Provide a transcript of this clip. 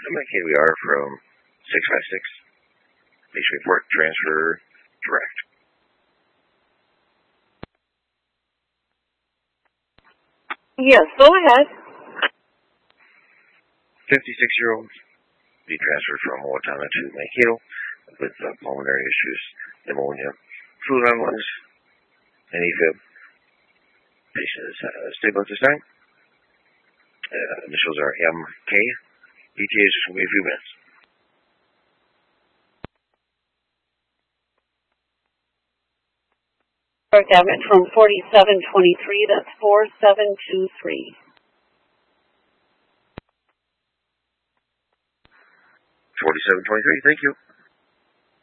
KWR from 656. Patient report, transfer, direct. Yes, go ahead. 56-year-old, be transferred from Owatonna to Mankato with pulmonary issues, pneumonia, fluid on lungs, and AFib. Patient is stable at this time. Initials are MK. ETA is just going to be a few minutes. Direct admit from 4723, that's 4723. 4723, thank you.